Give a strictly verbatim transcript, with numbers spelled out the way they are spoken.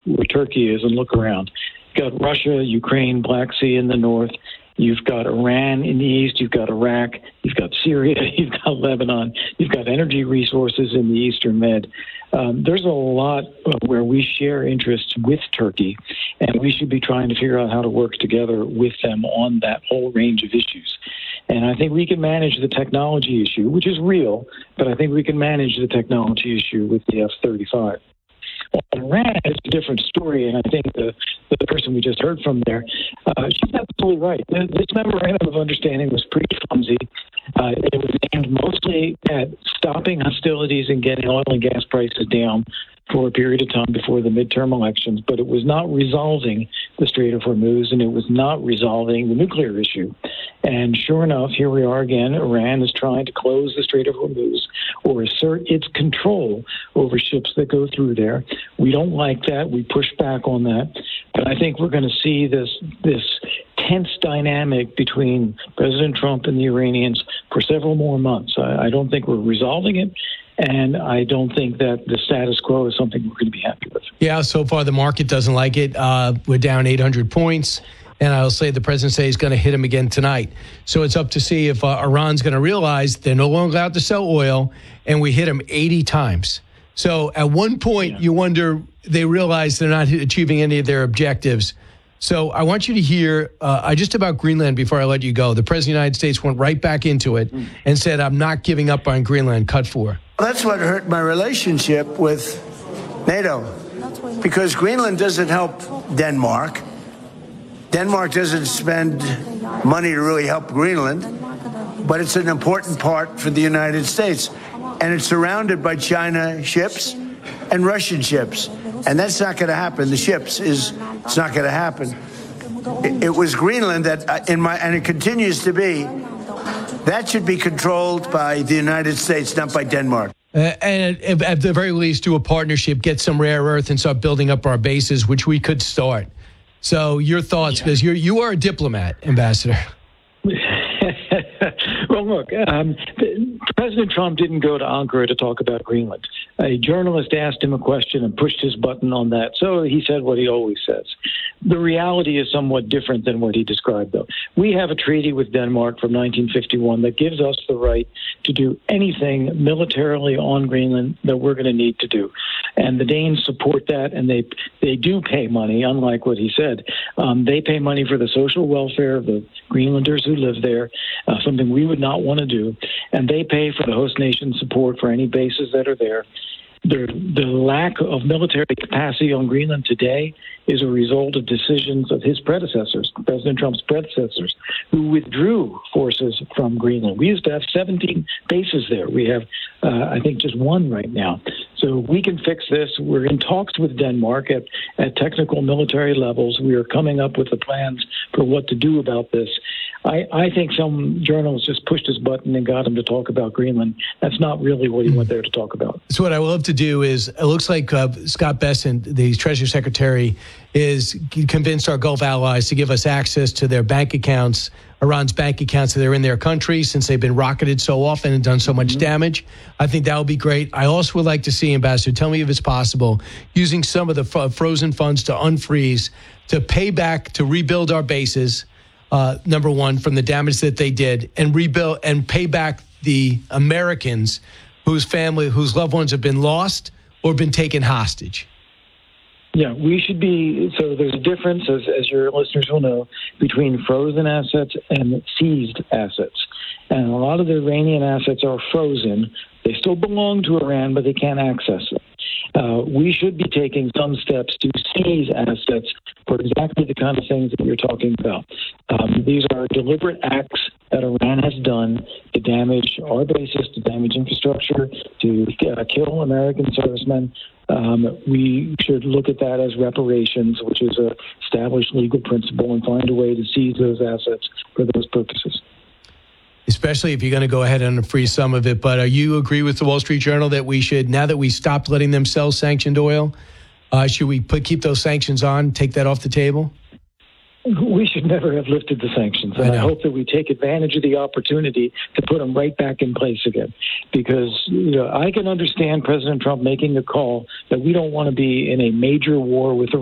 where Turkey is and look around. You've got Russia, Ukraine, Black Sea in the north. You've got Iran in the east. You've got Iraq. You've got Syria. You've got Lebanon. You've got energy resources in the Eastern Med. Um, there's a lot where we share interests with Turkey, and we should be trying to figure out how to work together with them on that whole range of issues. And I think we can manage the technology issue, which is real, but I think we can manage the technology issue with the F thirty-five. On Iran, it's a different story, and I think the, the person we just heard from there, uh, she's absolutely right. This memorandum of understanding was pretty clumsy. Uh, it was aimed mostly at stopping hostilities and getting oil and gas prices down for a period of time before the midterm elections, but it was not resolving the Strait of Hormuz, and it was not resolving the nuclear issue. And sure enough, here we are again. Iran is trying to close the Strait of Hormuz or assert its control over ships that go through there. We don't like that. We push back on that. But I think we're going to see this this tense dynamic between President Trump and the Iranians for several more months. I, I don't think we're resolving it. And I don't think that the status quo is something we're going to be happy with. Yeah, so far the market doesn't like it. Uh, we're down eight hundred points. And I'll say the president says he's going to hit him again tonight. So it's up to see if uh, Iran's going to realize they're no longer allowed to sell oil, and we hit them eighty times. So at one point, yeah. you wonder, they realize they're not achieving any of their objectives. So I want you to hear uh, just about Greenland before I let you go. The president of the United States went right back into it mm. and said, I'm not giving up on Greenland, cut four. That's what hurt my relationship with NATO, because Greenland doesn't help Denmark. Denmark doesn't spend money to really help Greenland, but it's an important part for the United States. And it's surrounded by China ships and Russian ships. And that's not going to happen. The ships is, it's not going to happen. It, it was Greenland that, in my, and it continues to be, that should be controlled by the United States, not by Denmark. Uh, and at, at the very least, do a partnership, get some rare earth, and start building up our bases, which we could start. So your thoughts, because you're you are a diplomat, Ambassador. Well, look, um, President Trump didn't go to Ankara to talk about Greenland. A journalist asked him a question and pushed his button on that, so he said what he always says. The reality is somewhat different than what he described, though. We have a treaty with Denmark from nineteen fifty-one that gives us the right to do anything militarily on Greenland that we're going to need to do. And the Danes support that, and they they do pay money, unlike what he said. Um, they pay money for the social welfare of the Greenlanders who live there, uh, something we would not want to do. And they pay for the host nation support for any bases that are there. The, the lack of military capacity on Greenland today is a result of decisions of his predecessors, President Trump's predecessors, who withdrew forces from Greenland. We used to have seventeen bases there. We have, uh, I think, just one right now. So we can fix this. We're in talks with Denmark at, at technical military levels. We are coming up with the plans for what to do about this. I, I think some journalist just pushed his button and got him to talk about Greenland. That's not really what he went there to talk about. So what I would love to do is, it looks like uh, Scott Bessent, the Treasury Secretary, is convinced our Gulf allies to give us access to their bank accounts, Iran's bank accounts that are in their country, since they've been rocketed so often and done so much mm-hmm. damage. I think that would be great. I also would like to see, Ambassador, tell me if it's possible, using some of the f- frozen funds to unfreeze, to pay back, to rebuild our bases, uh, number one, from the damage that they did, and rebuild and pay back the Americans whose family, whose loved ones have been lost or been taken hostage. Yeah, we should be, so there's a difference, as, as your listeners will know, between frozen assets and seized assets. And a lot of the Iranian assets are frozen. They still belong to Iran, but they can't access them. Uh, we should be taking some steps to seize assets for exactly the kind of things that you're talking about. Um, these are deliberate acts that Iran has done to damage our bases, to damage infrastructure, to uh, kill American servicemen. Um, we should look at that as reparations, which is a established legal principle, and find a way to seize those assets for those purposes. Especially if you're going to go ahead and freeze some of it. But uh, you agree with the Wall Street Journal that we should, now that we stopped letting them sell sanctioned oil, uh, should we put, keep those sanctions on, take that off the table? We should never have lifted the sanctions. And I, I hope that we take advantage of the opportunity to put them right back in place again. Because, you know, I can understand President Trump making a call that we don't want to be in a major war with Iran.